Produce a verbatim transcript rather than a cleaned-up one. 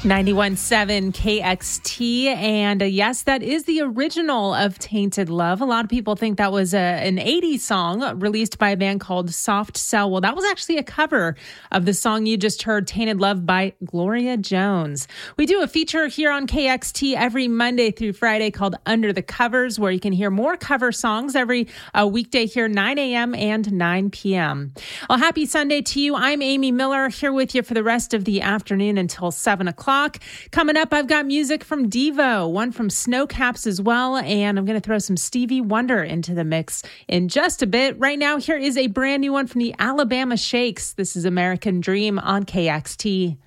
ninety-one point seven K X T. And uh, yes, that is the original of Tainted Love. A lot of people think that was a, an eighties song released by a band called Soft Cell. Well, that was actually a cover of the song you just heard, Tainted Love by Gloria Jones. We do a feature here on K X T every Monday through Friday called Under the Covers, where you can hear more cover songs every uh, weekday here, nine a.m. and nine p.m. Well, happy Sunday to you. I'm Amy Miller here with you for the rest of the afternoon until seven o'clock. Coming up, I've got music from Devo, one from Snowcaps as well, and I'm going to throw some Stevie Wonder into the mix in just a bit. Right now, here is a brand new one from the Alabama Shakes. This is American Dream on K X T.